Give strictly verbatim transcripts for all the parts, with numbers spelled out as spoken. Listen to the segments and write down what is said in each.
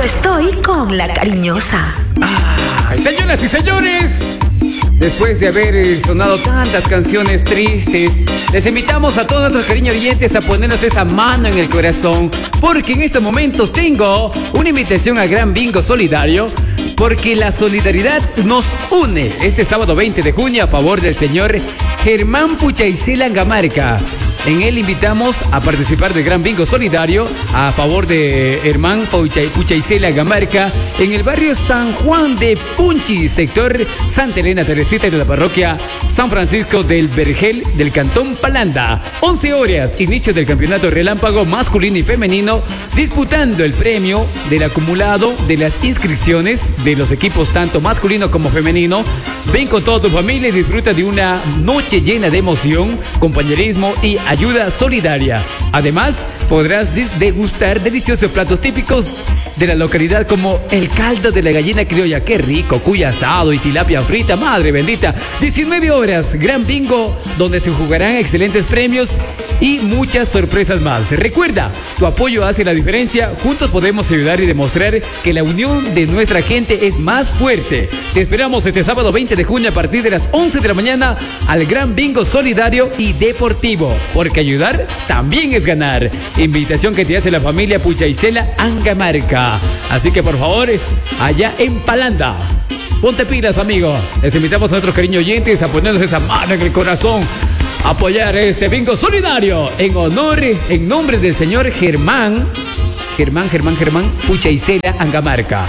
Yo estoy con la cariñosa. Ay, señoras y señores, después de haber sonado tantas canciones tristes, les invitamos a todos nuestros cariños oyentes a ponernos esa mano en el corazón, porque en estos momentos tengo una invitación al Gran Bingo Solidario, porque la solidaridad nos une este sábado veinte de junio a favor del señor Germán Puchaicela Angamarca. En él invitamos a participar del Gran Bingo Solidario a favor de Germán Puchaicela Angamarca en el barrio San Juan de Punchi, sector Santa Elena Teresita de la parroquia San Francisco del Vergel del Cantón Palanda. once horas, inicio del campeonato relámpago masculino y femenino, disputando el premio del acumulado de las inscripciones de los equipos tanto masculino como femenino. Ven con toda tu familia y disfruta de una noche llena de emoción, compañerismo y ayuda solidaria. Además, podrás degustar deliciosos platos típicos de la localidad como el caldo de la gallina criolla, qué rico, cuy asado y tilapia frita, madre bendita. diecinueve horas, Gran Bingo, donde se jugarán excelentes premios y muchas sorpresas más. Recuerda, tu apoyo hace la diferencia. Juntos podemos ayudar y demostrar que la unión de nuestra gente es más fuerte. Te esperamos este sábado veinte de junio a partir de las once de la mañana al Gran Bingo Solidario y Deportivo, porque ayudar también es ganar. Invitación que te hace la familia Puchaicela Angamarca. Así que por favor, allá en Palanda, ponte pilas, amigo. Les invitamos a nuestros cariños oyentes a ponernos esa mano en el corazón, apoyar este bingo solidario en honor, en nombre del señor Germán, Germán, Germán, Germán Puchaicela Angamarca.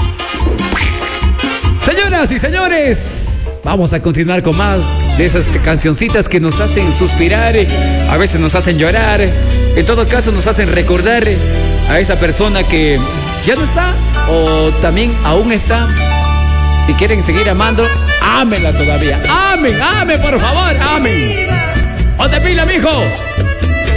Señoras y señores, vamos a continuar con más de esas cancioncitas que nos hacen suspirar, a veces nos hacen llorar, en todo caso nos hacen recordar a esa persona que ya no está o también aún está. Si quieren seguir amando, ámenla todavía. Amen, amen, por favor, amen. ¡Ponte pila, mijo!